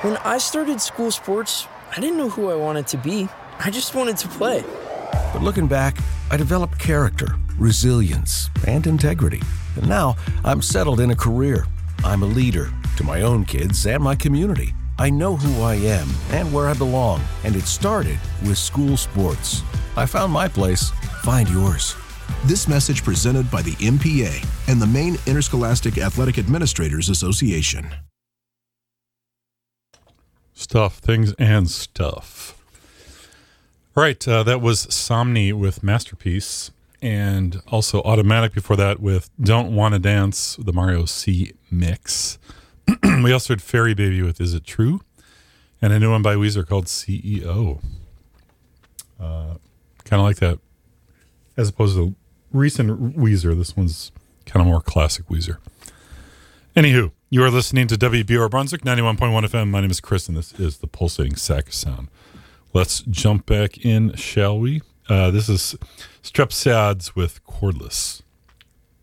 When I started school sports, I didn't know who I wanted to be. I just wanted to play. But looking back, I developed character, resilience, and integrity. And now I'm settled in a career. I'm a leader to my own kids and my community. I know who I am and where I belong, and it started with school sports. I found my place. Find yours. This message presented by the MPA and the Maine Interscholastic Athletic Administrators Association. Stuff, things, and stuff. All right, that was Somni with Masterpiece, and also Automatic before that with Don't Wanna Dance, the Mario C mix. We also heard Fairy Baby with Is It True? And a new one by Weezer called CEO. Kind of like that. As opposed to recent Weezer, this one's kind of more classic Weezer. Anywho, you are listening to WBR Brunswick, 91.1 FM. My name is Chris, and this is the Pulsating Sack of Sound. Let's jump back in, shall we? This is Strepsiads with Cordless.